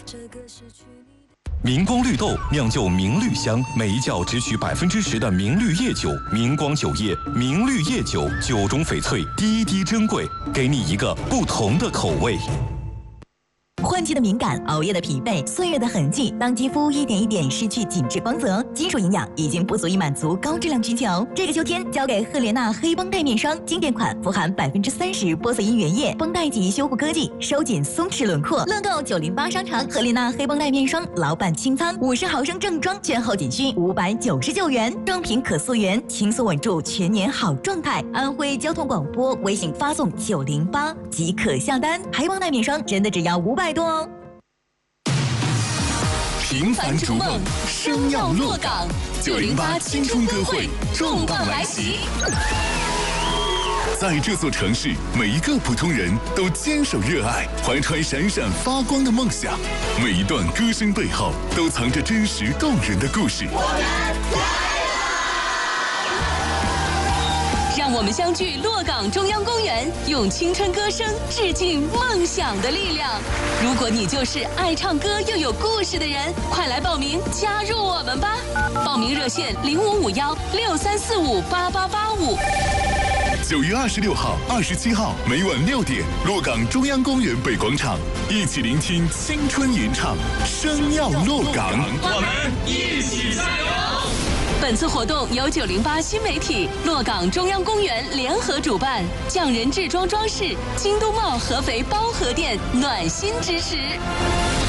明光绿豆酿就明绿香，每一窖只取10%的明绿叶酒。明光酒业明绿叶酒，酒中翡翠，滴滴珍贵，给你一个不同的口味。 换季的敏感，熬夜的疲惫，岁月的痕迹，当肌肤一点一点失去紧致光泽，金属营养已经不足以满足高质量需求。这个秋天，交给赫莲娜黑绷带面霜，经典款，富含30%玻色因原液，绷带级修护科技，收紧松弛轮廓。乐购908商城赫莲娜黑绷带面霜，老板清仓50毫升正装，券后仅需599元，装瓶可溯源，轻松稳住全年好状态。安徽交通广播微信发送908即可下单，黑绷带面霜真的只要500多哦。 平凡逐梦，生要落岗。908青春歌会重磅来袭。在这座城市，每一个普通人都坚守热爱，怀揣闪闪发光的梦想。每一段歌声背后，都藏着真实动人的故事。我们来了！让我们相聚洛岗中央公园，用青春歌声致敬梦想的力量。如果你就是爱唱歌又有故事的人，快来报名加入我们吧！报名热线055163458885。 9月26号、27号每晚6点，洛岗中央公园北广场，一起聆听青春吟唱，声要洛岗， 我们一起加油！ 本次活动由908新媒体、洛岗中央公园联合主办，匠人制装装饰、京都茂合肥包河店暖心支持。